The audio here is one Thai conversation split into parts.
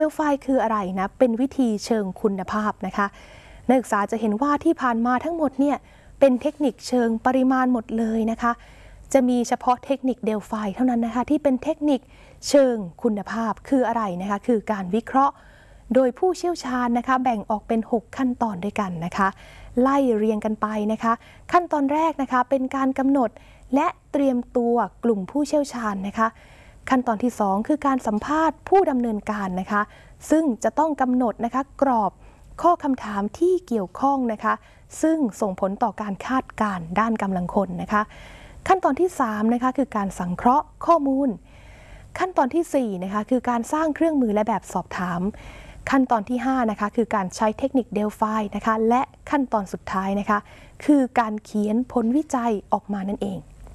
เวลไฟคืออะไรนะเป็นวิธีเชิงคุณภาพนะคะนักศึกษาจะเห็นว่าที่ผ่านมาทั้งหมดเนี่ยเป็นเทคนิคเชิงปริมาณหมดเลยนะคะจะมีเฉพาะเทคนิคเดลไฟเท่านั้นนะคะที่เป็นเทคนิคเชิงคุณภาพคืออะไรนะคะคือการวิเคราะห์โดยผู้เชี่ยวชาญนะคะแบ่งออกเป็น6ขั้นตอนด้วยกันนะคะไล่เรียงกันไปนะคะขั้นตอนแรกนะคะเป็นการกำหนดและเตรียมตัวกลุ่มผู้เชี่ยวชาญนะคะขั้นตอนที่2คือการสัมภาษณ์ผู้ดำเนินการนะคะซึ่งจะต้องกำหนดนะคะกรอบข้อคำถามที่เกี่ยวข้องนะคะซึ่งส่งผลต่อการคาดการณ์ด้านกำลังคนนะคะขั้นตอนที่3นะคะคือการสังเคราะห์ข้อมูลขั้นตอนที่4นะคะคือการสร้างเครื่องมือและแบบสอบถามขั้นตอนที่5นะคะคือการใช้เทคนิคเดลไฟนะคะและขั้นตอนสุดท้ายนะคะคือการเขียนผลวิจัยออกมานั่นเอง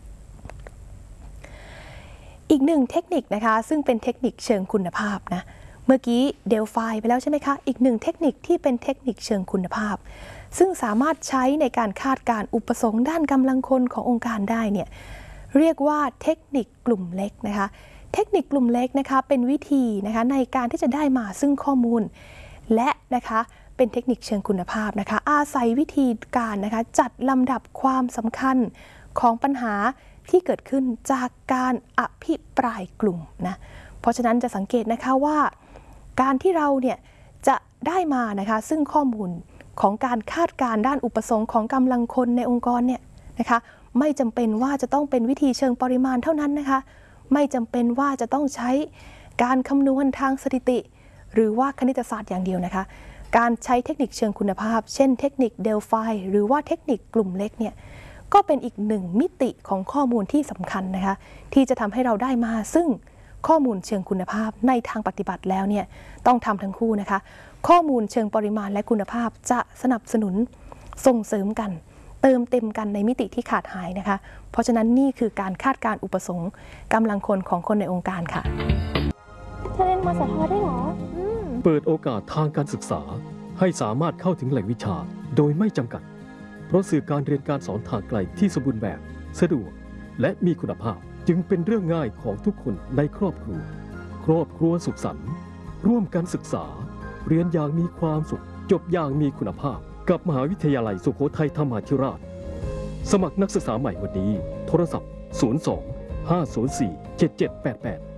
อีกหนึ่งเทคนิคนะคะซึ่งเป็นเทคนิคเชิงคุณภาพนะเมื่อกี้เดลไฟไปแล้วใช่ไหมคะอีกหนึ่งเทคนิคที่เป็นเทคนิคเชิงคุณภาพซึ่งสามารถใช้ในการคาดการณ์อุปสงค์ด้านกำลังคนขององค์การได้เนี่ยเรียกว่าเทคนิคกลุ่มเล็กนะคะเทคนิคกลุ่มเล็กนะคะเป็นวิธีนะคะในการที่จะได้มาซึ่งข้อมูลและนะคะเป็นเทคนิคเชิงคุณภาพนะคะอาศัยวิธีการนะคะจัดลำดับความสำคัญของปัญหาที่เกิดขึ้นจากการอภิปรายกลุ่มนะเพราะฉะนั้นจะสังเกตนะคะว่าการที่เราเนี่ยจะได้มานะคะซึ่งข้อมูลของการคาดการณ์ด้านอุปสงค์ของกำลังคนในองค์กรเนี่ยนะคะไม่จำเป็นว่าจะต้องเป็นวิธีเชิงปริมาณเท่านั้นนะคะไม่จำเป็นว่าจะต้องใช้การคำนวณทางสถิติหรือว่าคณิตศาสตร์อย่างเดียวนะคะการใช้เทคนิคเชิงคุณภาพเช่นเทคนิคเดลไฟหรือว่าเทคนิคกลุ่มเล็กเนี่ยก็เป็นอีกหนึ่งมิติของข้อมูลที่สำคัญนะคะที่จะทำให้เราได้มาซึ่งข้อมูลเชิงคุณภาพในทางปฏิบัติแล้วเนี่ยต้องทำทั้งคู่นะคะข้อมูลเชิงปริมาณและคุณภาพจะสนับสนุนส่งเสริมกันเติมเต็มกันในมิติที่ขาดหายนะคะเพราะฉะนั้นนี่คือการคาดการณ์อุปสงค์กำลังคนของคนในองค์การค่ะเธอเรียนมสทได้หรอเปิดโอกาสทางการศึกษาให้สามารถเข้าถึงแหล่งวิชาโดยไม่จำกัดเพราะสื่อการเรียนการสอนทางไกลที่สมบูรณ์แบบสะดวกและมีคุณภาพจึงเป็นเรื่องง่ายของทุกคนในครอบครัวสุขสันต์ร่วมกันศึกษาเรียนอย่างมีความสุขจบอย่างมีคุณภาพกับมหาวิทยาลัยสุโขทัยธรรมาธิราชสมัครนักศึกษาใหม่วันนี้โทรศัพท์02 504 7788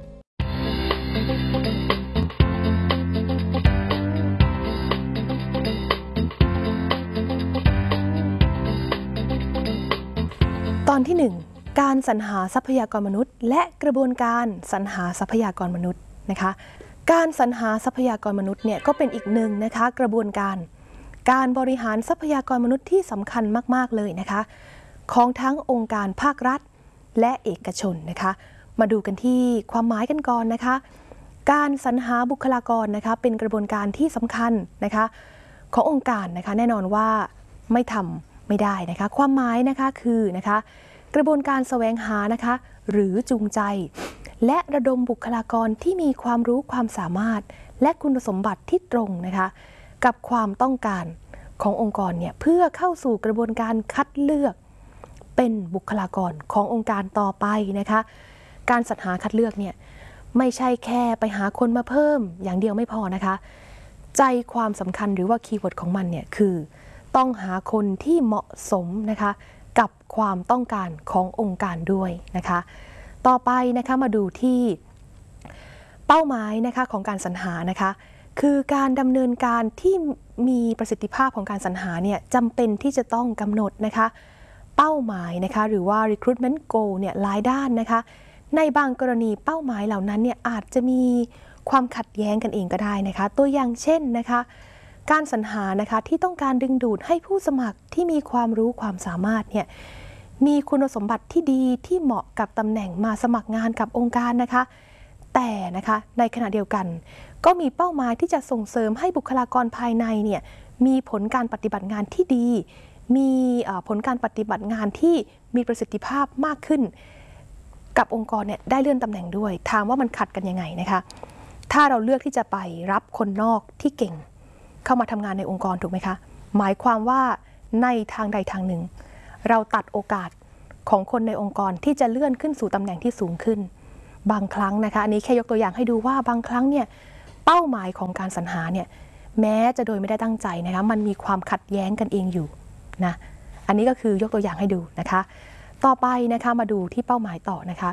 ตอนที่ 1 การสรรหาทรัพยากรมนุษย์และกระบวนการสรรหาทรัพยากรมนุษย์นะคะการสรรหาทรัพยากรมนุษย์เนี่ยก็เป็นอีกหนึ่งนะคะกระบวนการบริหารทรัพยากรมนุษย์ที่สำคัญมากๆเลยนะคะของทั้งองค์การภาครัฐและเอกชนนะคะมาดูกันที่ความหมายกันก่อนนะคะการสรรหาบุคลากรนะคะเป็นกระบวนการที่สำคัญนะคะขององค์การนะคะแน่นอนว่าไม่ทำไม่ได้นะคะความหมายนะคะคือนะคะกระบวนการแสวงหานะคะหรือจูงใจและระดมบุคลากรที่มีความรู้ความสามารถและคุณสมบัติที่ตรงนะคะกับความต้องการขององค์กรเนี่ยเพื่อเข้าสู่กระบวนการคัดเลือกเป็นบุคลากรขององค์การต่อไปนะคะการสรรหาคัดเลือกเนี่ยไม่ใช่แค่ไปหาคนมาเพิ่มอย่างเดียวไม่พอนะคะใจความสำคัญหรือว่าคีย์เวิร์ดของมันเนี่ยคือต้องหาคนที่เหมาะสมนะคะกับความต้องการขององค์การด้วยนะคะต่อไปนะคะมาดูที่เป้าหมายนะคะของการสรรหานะคะคือการดำเนินการที่มีประสิทธิภาพของการสรรหาเนี่ยจำเป็นที่จะต้องกำหนดนะคะเป้าหมายนะคะหรือว่า recruitment goal เนี่ยหลายด้านนะคะในบางกรณีเป้าหมายเหล่านั้นเนี่ยอาจจะมีความขัดแย้งกันเองก็ได้นะคะตัวอย่างเช่นนะคะการสรรหานะคะที่ต้องการดึงดูดให้ผู้สมัครที่มีความรู้ความสามารถเนี่ยมีคุณสมบัติที่ดีที่เหมาะกับตำแหน่งมาสมัครงานกับองค์การนะคะแต่นะคะในขณะเดียวกันก็มีเป้าหมายที่จะส่งเสริมให้บุคลากรภายในเนี่ยมีผลการปฏิบัติงานที่ดีมีผลการปฏิบัติงานที่มีประสิทธิภาพมากขึ้นกับองค์กรเนี่ยได้เลื่อนตำแหน่งด้วยถามว่ามันขัดกันยังไงนะคะถ้าเราเลือกที่จะไปรับคนนอกที่เก่งเข้ามาทำงานในองค์กรถูกไหมคะหมายความว่าในทางใดทางหนึ่งเราตัดโอกาสของคนในองค์กรที่จะเลื่อนขึ้นสู่ตำแหน่งที่สูงขึ้นบางครั้งนะคะอันนี้แค่ยกตัวอย่างให้ดูว่าบางครั้งเนี่ยเป้าหมายของการสรรหาเนี่ยแม้จะโดยไม่ได้ตั้งใจนะคะมันมีความขัดแย้งกันเองอยู่นะอันนี้ก็คือยกตัวอย่างให้ดูนะคะต่อไปนะคะมาดูที่เป้าหมายต่อนะคะ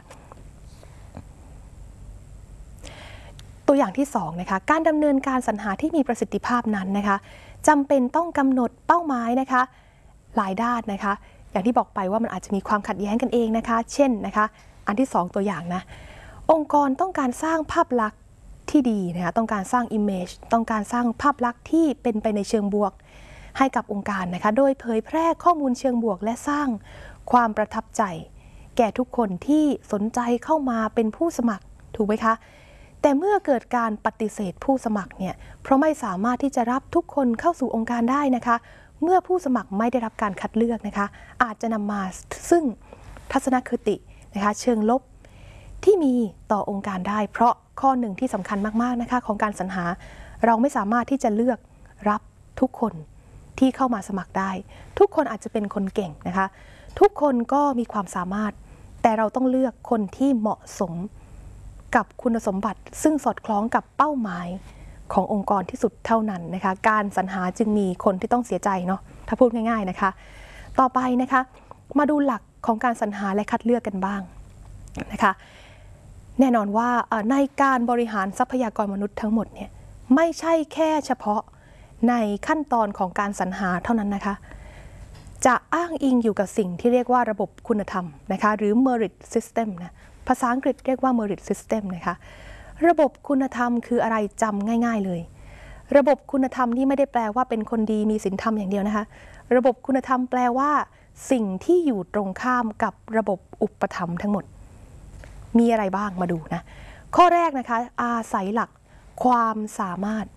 ตัวอย่างที่2นะคะการดำเนินการสรรหาที่มีประสิทธิภาพนั้นนะคะจำเป็นต้องกำหนดเป้าหมายนะคะหลายด้านนะคะอย่างที่บอกไปว่ามันอาจจะมีความขัดแย้งกันเองนะคะเช่นนะคะอันที่2ตัวอย่างนะองค์กรต้องการสร้างภาพลักษณ์ที่ดีนะคะต้องการสร้าง image ต้องการสร้างภาพลักษณ์ที่เป็นไปในเชิงบวกให้กับองค์การนะคะโดยเผยแพร่ข้อมูลเชิงบวกและสร้างความประทับใจแก่ทุกคนที่สนใจเข้ามาเป็นผู้สมัครถูกไหมคะแต่เมื่อเกิดการปฏิเสธผู้สมัครเนี่ยเพราะไม่สามารถที่จะรับทุกคนเข้าสู่องค์การได้นะคะเมื่อผู้สมัครไม่ได้รับการคัดเลือกนะคะอาจจะนำมาซึ่งทัศนคตินะคะเชิงลบที่มีต่อองค์การได้เพราะข้อหนึ่งที่สำคัญมากๆนะคะของการสรรหาเราไม่สามารถที่จะเลือกรับทุกคนที่เข้ามาสมัครได้ทุกคนอาจจะเป็นคนเก่งนะคะทุกคนก็มีความสามารถแต่เราต้องเลือกคนที่เหมาะสมกับคุณสมบัติซึ่งสอดคล้องกับเป้าหมายขององค์กรที่สุดเท่านั้นนะคะการสรรหาจึงมีคนที่ต้องเสียใจเนาะถ้าพูดง่ายๆนะคะต่อไปนะคะมาดูหลักของการสรรหาและคัดเลือกกันบ้างนะคะแน่นอนว่าในการบริหารทรัพยากรมนุษย์ทั้งหมดเนี่ยไม่ใช่แค่เฉพาะในขั้นตอนของการสรรหาเท่านั้นนะคะจะอ้างอิงอยู่กับสิ่งที่เรียกว่าระบบคุณธรรมนะคะหรือ merit system นะภาษาอังกฤษเรียกว่า merit system นะคะระบบคุณธรรมคืออะไรจำง่ายๆเลยระบบคุณธรรมนี่ไม่ได้แปลว่าเป็นคนดีมีศีลธรรมอย่างเดียวนะคะระบบคุณธรรมแปลว่าสิ่งที่อยู่ตรงข้ามกับระบบอุปถัมภ์ทั้งหมดมีอะไรบ้างมาดูนะข้อแรกนะคะอาศัยหลักความสามารถ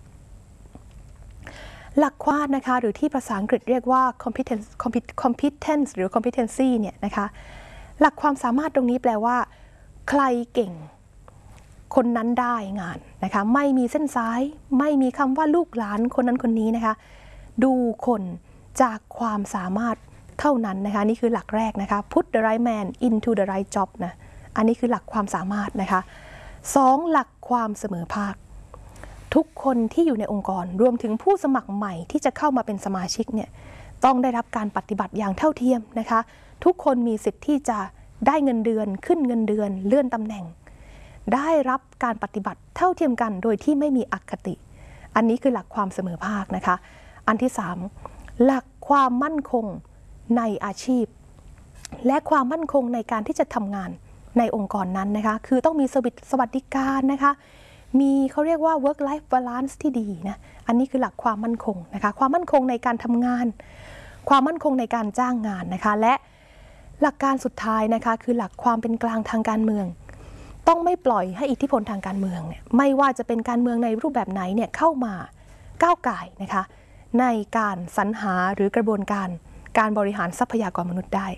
หลักความนะคะหรือที่ภาษาอังกฤษเรียกว่า competence หรือ competency เนี่ยนะคะหลักความสามารถตรงนี้แปลว่าใครเก่งคนนั้นได้งานนะคะไม่มีเส้นสายไม่มีคำว่าลูกหลานคนนั้นคนนี้นะคะดูคนจากความสามารถเท่านั้นนะคะนี่คือหลักแรกนะคะ put the right man into the right job นะอันนี้คือหลักความสามารถนะคะ2หลักความเสมอภาคทุกคนที่อยู่ในองค์กรรวมถึงผู้สมัครใหม่ที่จะเข้ามาเป็นสมาชิกเนี่ยต้องได้รับการปฏิบัติอย่างเท่าเทียมนะคะทุกคนมีสิทธิ์ที่จะได้เงินเดือนขึ้นเงินเดือนเลื่อนตำแหน่งได้รับการปฏิบัติเท่าเทียมกันโดยที่ไม่มีอคติอันนี้คือหลักความเสมอภาคนะคะอันที่3หลักความมั่นคงในอาชีพและความมั่นคงในการที่จะทำงานในองค์กรนั้นนะคะคือต้องมีสวัสดิการนะคะมีเขาเรียกว่า work life balance ที่ดีนะอันนี้คือหลักความมั่นคงนะคะความมั่นคงในการทำงานความมั่นคงในการจ้างงานนะคะและหลักการสุดท้ายนะคะคือหลักความเป็นกลางทางการเมืองต้องไม่ปล่อยให้อิทธิพลทางการเมืองเนี่ยไม่ว่าจะเป็นการเมืองในรูปแบบไหนเนี่ยเข้ามาก้าวก่ายนะคะในการสรรหาหรือกระบวนการบริหารทรัพยากรมนุษย์ได้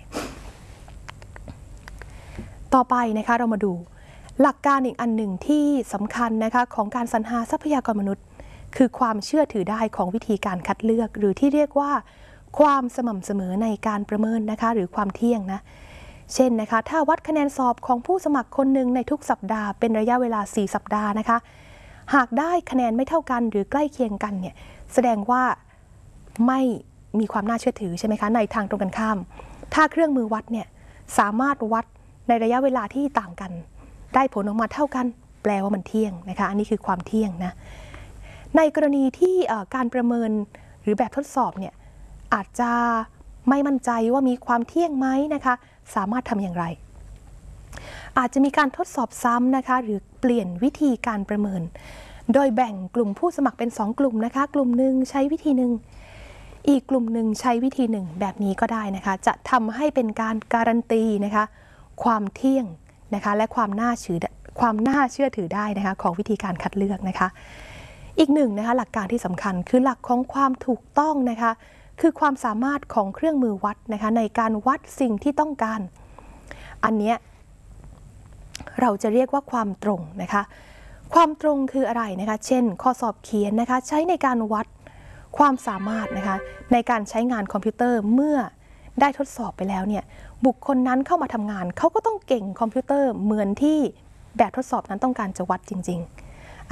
ต่อไปนะคะเรามาดูหลักการอีกอันหนึ่งที่สำคัญนะคะของการสรรหาทรัพยากรมนุษย์คือความเชื่อถือได้ของวิธีการคัดเลือกหรือที่เรียกว่าความสม่ำเสมอในการประเมินนะคะหรือความเที่ยงนะเช่นนะคะถ้าวัดคะแนนสอบของผู้สมัครคนหนึ่งในทุกสัปดาห์เป็นระยะเวลา4สัปดาห์นะคะหากได้คะแนนไม่เท่ากันหรือใกล้เคียงกันเนี่ยแสดงว่าไม่มีความน่าเชื่อถือใช่ไหมคะในทางตรงกันข้ามถ้าเครื่องมือวัดเนี่ยสามารถวัดในระยะเวลาที่ต่างกันได้ผลออกมาเท่ากันแปลว่ามันเที่ยงนะคะอันนี้คือความเที่ยงนะในกรณีที่การประเมินหรือแบบทดสอบเนี่ยอาจจะไม่มั่นใจว่ามีความเที่ยงไหมนะคะสามารถทำอย่างไรอาจจะมีการทดสอบซ้ำนะคะหรือเปลี่ยนวิธีการประเมินโดยแบ่งกลุ่มผู้สมัครเป็น2กลุ่มนะคะกลุ่มหนึ่งใช้วิธีหนึ่งอีกกลุ่มหนึ่งใช้วิธีหนึ่งแบบนี้ก็ได้นะคะจะทำให้เป็นการการันตีนะคะความเที่ยงนะคะและความน่าเชื่อถือได้นะคะของวิธีการคัดเลือกนะคะอีกหนึ่งนะคะหลักการที่สำคัญคือหลักของความถูกต้องนะคะคือความสามารถของเครื่องมือวัดนะคะในการวัดสิ่งที่ต้องการอันนี้เราจะเรียกว่าความตรงนะคะความตรงคืออะไรนะคะเช่นข้อสอบเขียนนะคะใช้ในการวัดความสามารถนะคะในการใช้งานคอมพิวเตอร์เมื่อได้ทดสอบไปแล้วเนี่ยบุคคลนั้นเข้ามาทำงานเขาก็ต้องเก่งคอมพิวเตอร์เหมือนที่แบบทดสอบนั้นต้องการจะวัดจริงๆ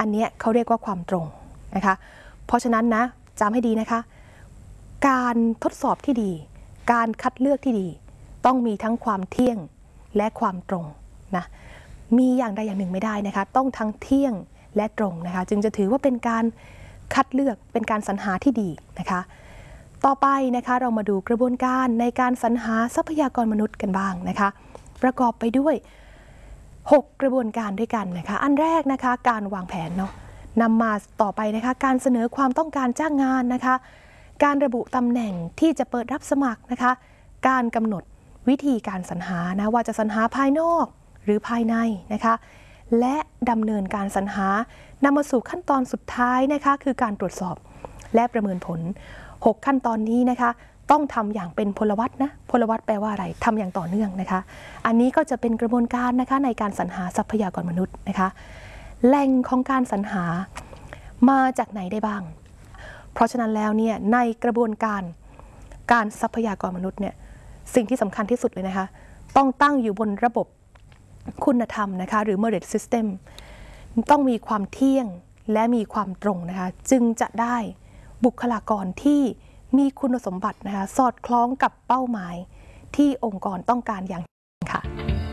อันเนี้ยเขาเรียกว่าความตรงนะคะเพราะฉะนั้นนะจำให้ดีนะคะการทดสอบที่ดีการคัดเลือกที่ดีต้องมีทั้งความเที่ยงและความตรงนะมีอย่างใดอย่างหนึ่งไม่ได้นะคะต้องทั้งเที่ยงและตรงนะคะจึงจะถือว่าเป็นการคัดเลือกเป็นการสรรหาที่ดีนะคะต่อไปนะคะเรามาดูกระบวนการในการสรรหาทรัพยากรมนุษย์กันบ้างนะคะประกอบไปด้วย6กระบวนการด้วยกันนะคะอันแรกนะคะการวางแผนเนาะนำมาต่อไปนะคะการเสนอความต้องการจ้างงานนะคะการระบุตำแหน่งที่จะเปิดรับสมัครนะคะการกำหนดวิธีการสรรหานะว่าจะสรรหาภายนอกหรือภายในนะคะและดำเนินการสรรหานำมาสู่ขั้นตอนสุดท้ายนะคะคือการตรวจสอบและประเมินผล6ขั้นตอนนี้นะคะต้องทำอย่างเป็นพลวัตนะพลวัตแปลว่าอะไรทำอย่างต่อเนื่องนะคะอันนี้ก็จะเป็นกระบวนการนะคะในการสรรหาทรัพยากรมนุษย์นะคะแหล่งของการสรรหามาจากไหนได้บ้างเพราะฉะนั้นแล้วเนี่ยในกระบวนการการทรัพยากรมนุษย์เนี่ยสิ่งที่สำคัญที่สุดเลยนะคะต้องตั้งอยู่บนระบบคุณธรรมนะคะหรือ merit system ต้องมีความเที่ยงและมีความตรงนะคะจึงจะได้บุคลากรที่มีคุณสมบัตินะคะสอดคล้องกับเป้าหมายที่องค์กรต้องการอย่างค่ะ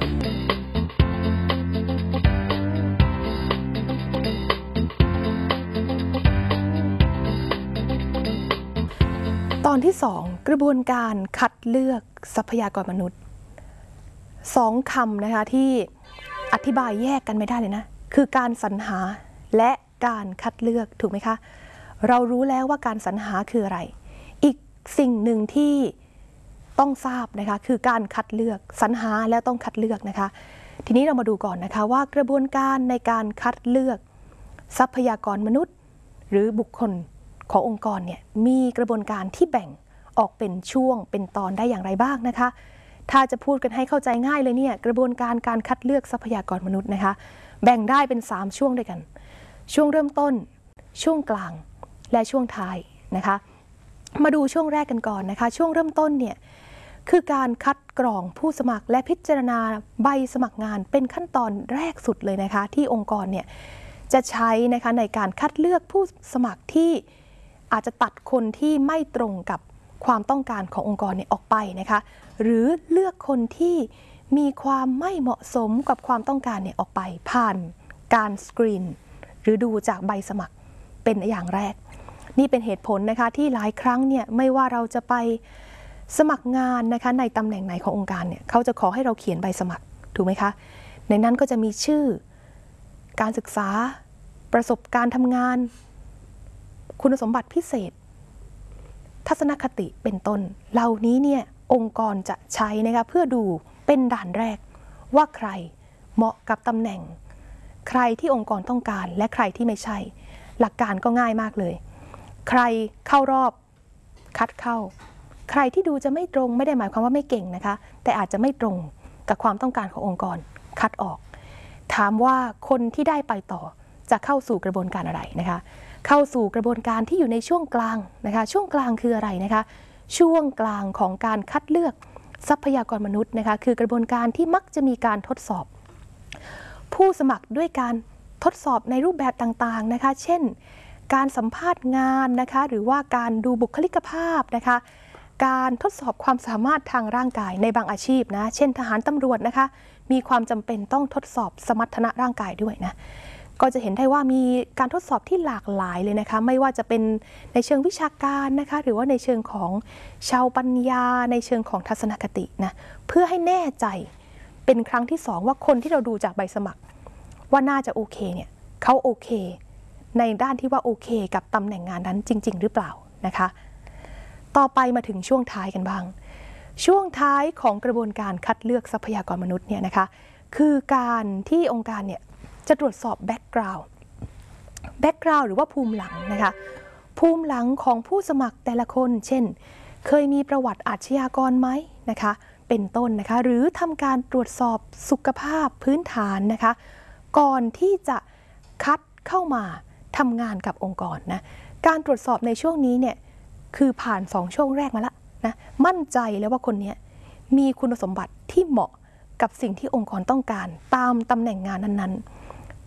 ตอนที่2กระบวนการคัดเลือกทรัพยากรมนุษย์2คำนะคะที่อธิบายแยกกันไม่ได้เลยนะคือการสรรหาและการคัดเลือกถูกไหมคะเรารู้แล้วว่าการสรรหาคืออะไรอีกสิ่งหนึ่งที่ต้องทราบนะคะคือการคัดเลือกสรรหาแล้วต้องคัดเลือกนะคะทีนี้เรามาดูก่อนนะคะว่ากระบวนการในการคัดเลือกทรัพยากรมนุษย์หรือบุคคลขององค์กรเนี่ยมีกระบวนการที่แบ่งออกเป็นช่วงเป็นตอนได้อย่างไรบ้างนะคะถ้าจะพูดกันให้เข้าใจง่ายเลยเนี่ยกระบวนการการคัดเลือกทรัพยากรมนุษย์นะคะแบ่งได้เป็น3ช่วงด้วยกันช่วงเริ่มต้นช่วงกลางและช่วงท้ายนะคะมาดูช่วงแรกกันก่อนนะคะช่วงเริ่มต้นเนี่ยคือการคัดกรองผู้สมัครและพิจารณาใบสมัครงานเป็นขั้นตอนแรกสุดเลยนะคะที่องค์กรเนี่ยจะใช้นะคะในการคัดเลือกผู้สมัครที่อาจจะตัดคนที่ไม่ตรงกับความต้องการขององค์กรเนี่ยออกไปนะคะหรือเลือกคนที่มีความไม่เหมาะสมกับความต้องการเนี่ยออกไปผ่านการสกรีนหรือดูจากใบสมัครเป็นอย่างแรกนี่เป็นเหตุผลนะคะที่หลายครั้งเนี่ยไม่ว่าเราจะไปสมัครงานนะคะในตำแหน่งไหนขององค์การเนี่ยเขาจะขอให้เราเขียนใบสมัครถูกไหมคะในนั้นก็จะมีชื่อการศึกษาประสบการณ์ทำงานคุณสมบัติพิเศษทัศนคติเป็นต้นเหล่านี้เนี่ยองค์กรจะใช้นะคะเพื่อดูเป็นด่านแรกว่าใครเหมาะกับตำแหน่งใครที่องค์กรต้องการและใครที่ไม่ใช่หลักการก็ง่ายมากเลยใครเข้ารอบคัดเข้าใครที่ดูจะไม่ตรงไม่ได้หมายความว่าไม่เก่งนะคะแต่อาจจะไม่ตรงกับความต้องการขององค์กรคัดออกถามว่าคนที่ได้ไปต่อจะเข้าสู่กระบวนการอะไรนะคะเข้าสู่กระบวนการที่อยู่ในช่วงกลางนะคะช่วงกลางคืออะไรนะคะช่วงกลางของการคัดเลือกทรัพยากรมนุษย์นะคะคือกระบวนการที่มักจะมีการทดสอบผู้สมัครด้วยการทดสอบในรูปแบบต่างๆนะคะเช่นการสัมภาษณ์งานนะคะหรือว่าการดูบุคลิกภาพนะคะการทดสอบความสามารถทางร่างกายในบางอาชีพนะเช่นทหารตำรวจนะคะมีความจำเป็นต้องทดสอบสมรรถนะร่างกายด้วยนะก็จะเห็นได้ว่ามีการทดสอบที่หลากหลายเลยนะคะไม่ว่าจะเป็นในเชิงวิชาการนะคะหรือว่าในเชิงของชาวปัญญาในเชิงของทัศนคตินะเพื่อให้แน่ใจเป็นครั้งที่2ว่าคนที่เราดูจากใบสมัครว่าน่าจะโอเคเนี่ยเขาโอเคในด้านที่ว่าโอเคกับตำแหน่งงานนั้นจริงๆหรือเปล่านะคะต่อไปมาถึงช่วงท้ายกันบ้างช่วงท้ายของกระบวนการคัดเลือกทรัพยากรมนุษย์เนี่ยนะคะคือการที่องค์การเนี่ยจะตรวจสอบแบ็กกราวด์หรือว่าภูมิหลังนะคะภูมิหลังของผู้สมัครแต่ละคนเช่นเคยมีประวัติอาชญากรไหมนะคะเป็นต้นนะคะหรือทำการตรวจสอบสุขภาพพื้นฐานนะคะก่อนที่จะคัดเข้ามาทำงานกับองค์กรนะการตรวจสอบในช่วงนี้เนี่ยคือผ่าน2ช่วงแรกมาแล้วนะมั่นใจแล้วว่าคนนี้มีคุณสมบัติที่เหมาะกับสิ่งที่องค์กรต้องการตามตำแหน่งงานนั้นๆ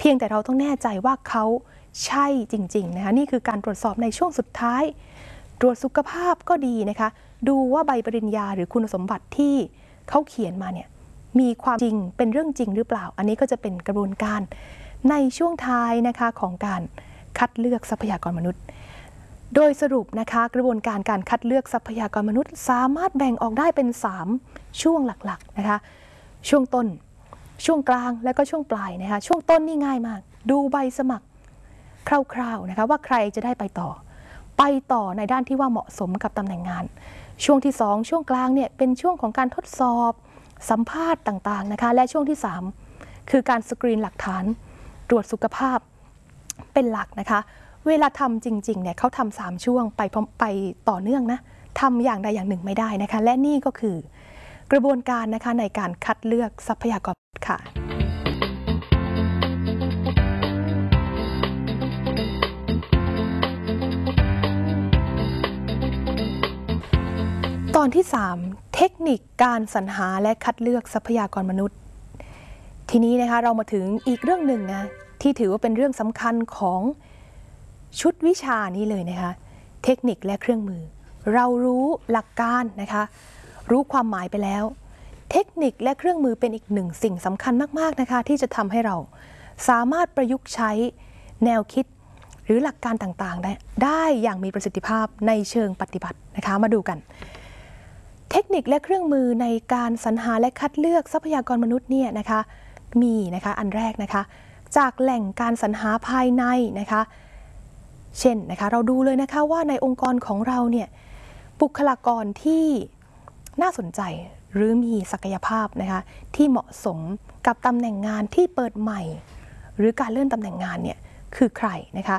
เพียงแต่เราต้องแน่ใจว่าเขาใช่จริงๆนะคะนี่คือการตรวจสอบในช่วงสุดท้ายตรวจสุขภาพก็ดีนะคะดูว่าใบปริญญาหรือคุณสมบัติที่เขาเขียนมาเนี่ยมีความจริงเป็นเรื่องจริงหรือเปล่าอันนี้ก็จะเป็นกระบวนการในช่วงท้ายนะคะของการคัดเลือกทรัพยากรมนุษย์โดยสรุปนะคะกระบวนการการคัดเลือกทรัพยากรมนุษย์สามารถแบ่งออกได้เป็น3ช่วงหลักๆนะคะช่วงต้นช่วงกลางและก็ช่วงปลายนะคะช่วงต้นนี่ง่ายมากดูใบสมัครคร่าวๆนะคะว่าใครจะได้ไปต่อในด้านที่ว่าเหมาะสมกับตำแหน่งงานช่วงที่2ช่วงกลางเนี่ยเป็นช่วงของการทดสอบสัมภาษณ์ต่างๆนะคะและช่วงที่3คือการสกรีนหลักฐานตรวจสุขภาพเป็นหลักนะคะเวลาทำจริงๆเนี่ยเขาทำ3ช่วงไปต่อเนื่องนะทำอย่างใดอย่างหนึ่งไม่ได้นะคะและนี่ก็คือกระบวนการนะคะในการคัดเลือกทรัพยากรค่ะตอนที่3เทคนิคการสรรหาและคัดเลือกทรัพยากรมนุษย์ทีนี้นะคะเรามาถึงอีกเรื่องหนึ่งนะที่ถือว่าเป็นเรื่องสำคัญของชุดวิชานี้เลยนะคะเทคนิคและเครื่องมือเรารู้หลักการนะคะรู้ความหมายไปแล้วเทคนิคและเครื่องมือเป็นอีกหนึ่งสิ่งสำคัญมากๆนะคะที่จะทำให้เราสามารถประยุกต์ใช้แนวคิดหรือหลักการต่างๆได้อย่างมีประสิทธิภาพในเชิงปฏิบัตินะคะมาดูกันเทคนิคและเครื่องมือในการสรรหาและคัดเลือกทรัพยากรมนุษย์เนี่ยนะคะมีนะคะอันแรกนะคะจากแหล่งการสรรหาภายในนะคะเช่นนะคะเราดูเลยนะคะว่าในองค์กรของเราเนี่ยบุคลากรที่น่าสนใจหรือมีศักยภาพนะคะที่เหมาะสมกับตำแหน่งงานที่เปิดใหม่หรือการเลื่อนตำแหน่งงานเนี่ยคือใครนะคะ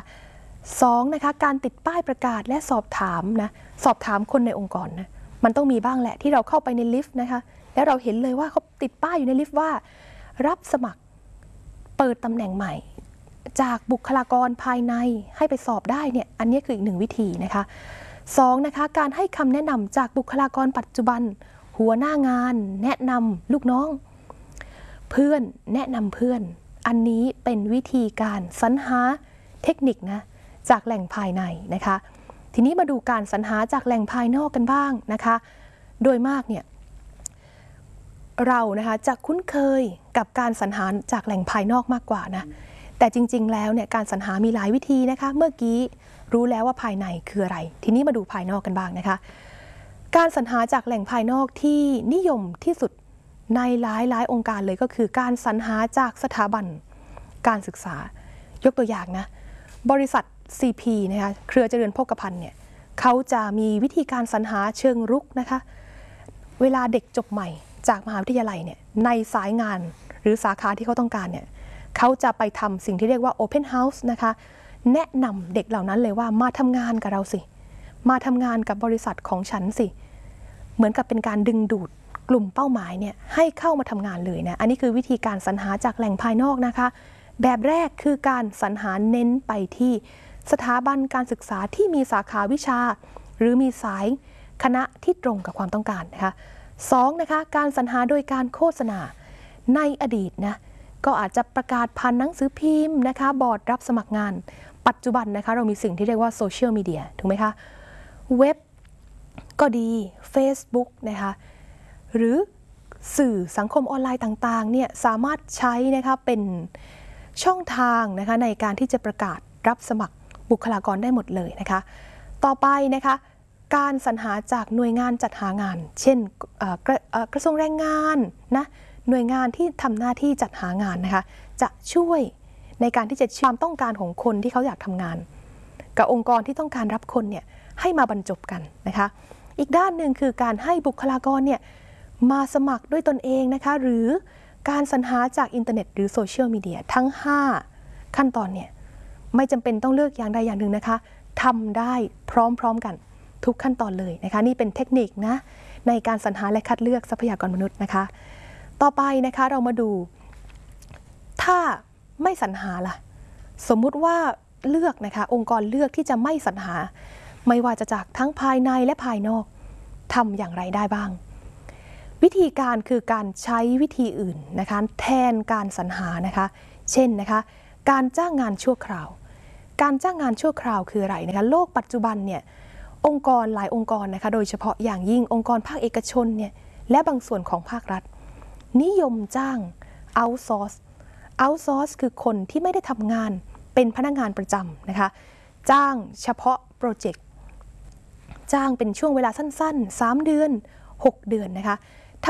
2นะคะการติดป้ายประกาศและสอบถามคนในองค์กรนะมันต้องมีบ้างแหละที่เราเข้าไปในลิฟต์นะคะแล้วเราเห็นเลยว่าเขาติดป้ายอยู่ในลิฟต์ว่ารับสมัครเปิดตำแหน่งใหม่จากบุคลากรภายในให้ไปสอบได้เนี่ยอันนี้คืออีกหนึ่งวิธีนะคะ2นะคะการให้คำแนะนำจากบุคลากรปัจจุบันหัวหน้างานแนะนำลูกน้องเพื่อนแนะนำเพื่อนอันนี้เป็นวิธีการสรรหาเทคนิคนะจากแหล่งภายในนะคะทีนี้มาดูการสรรหาจากแหล่งภายนอกกันบ้างนะคะโดยมากเนี่ยเรานะคะจะคุ้นเคยกับการสรรหาจากแหล่งภายนอกมากกว่านะแต่จริงๆแล้วเนี่ยการสรรหามีหลายวิธีนะคะเมื่อกี้รู้แล้วว่าภายในคืออะไรทีนี้มาดูภายนอกกันบ้างนะคะการสรรหาจากแหล่งภายนอกที่นิยมที่สุดในหลายองค์การเลยก็คือการสรรหาจากสถาบันการศึกษายกตัวอย่างนะบริษัท CP นะคะเครือเจริญโภคภัณฑ์เนี่ยเขาจะมีวิธีการสรรหาเชิงรุกนะคะเวลาเด็กจบใหม่จากมหาวิทยาลัยเนี่ยในสายงานหรือสาขาที่เขาต้องการเนี่ยเขาจะไปทำสิ่งที่เรียกว่า Open House นะคะแนะนำเด็กเหล่านั้นเลยว่ามาทำงานกับเราสิมาทำงานกับบริษัทของฉันสิเหมือนกับเป็นการดึงดูดกลุ่มเป้าหมายเนี่ยให้เข้ามาทำงานเลยนะอันนี้คือวิธีการสรรหาจากแหล่งภายนอกนะคะแบบแรกคือการสรรหาเน้นไปที่สถาบันการศึกษาที่มีสาขาวิชาหรือมีสายคณะที่ตรงกับความต้องการนะคะ2นะคะการสรรหาโดยการโฆษณาในอดีตนะก็อาจจะประกาศผ่านหนังสือพิมพ์นะคะบอร์ดรับสมัครงานปัจจุบันนะคะเรามีสิ่งที่เรียกว่าโซเชียลมีเดียถูกไหมคะเว็บก็ดี Facebook นะคะหรือสื่อสังคมออนไลน์ต่างๆเนี่ยสามารถใช้นะคะเป็นช่องทางนะคะในการที่จะประกาศรับสมัครบุคลากรได้หมดเลยนะคะต่อไปนะคะการสรรหาจากหน่วยงานจัดหางานเช่นกระทรวงแรงงานนะหน่วยงานที่ทำหน้าที่จัดหางานนะคะจะช่วยในการที่จะความต้องการของคนที่เขาอยากทำงานกับองค์กรที่ต้องการรับคนเนี่ยให้มาบรรจบกันนะคะอีกด้านหนึ่งคือการให้บุคลากรเนี่ยมาสมัครด้วยตนเองนะคะหรือการสรรหาจากอินเทอร์เน็ตหรือโซเชียลมีเดียทั้ง5ขั้นตอนเนี่ยไม่จำเป็นต้องเลือกอย่างใดอย่างหนึ่งนะคะทำได้พร้อมๆกันทุกขั้นตอนเลยนะคะนี่เป็นเทคนิคนะในการสรรหาและคัดเลือกทรัพยากรมนุษย์นะคะต่อไปนะคะเรามาดูถ้าไม่สรรหาล่ะสมมุติว่าเลือกนะคะองค์กรเลือกที่จะไม่สรรหาไม่ว่าจะจากทั้งภายในและภายนอกทำอย่างไรได้บ้างวิธีการคือการใช้วิธีอื่นนะคะแทนการสรรหานะคะเช่นนะคะการจ้างงานชั่วคราวการจ้างงานชั่วคราวคืออะไรนะคะโลกปัจจุบันเนี่ยองค์กรหลายองค์กรนะคะโดยเฉพาะอย่างยิ่งองค์กรภาคเอกชนเนี่ยและบางส่วนของภาครัฐนิยมจ้าง outsource คือคนที่ไม่ได้ทำงานเป็นพนักงานประจำนะคะจ้างเฉพาะโปรเจกต์จ้างเป็นช่วงเวลาสั้นๆ3 เดือน 6 เดือนนะคะ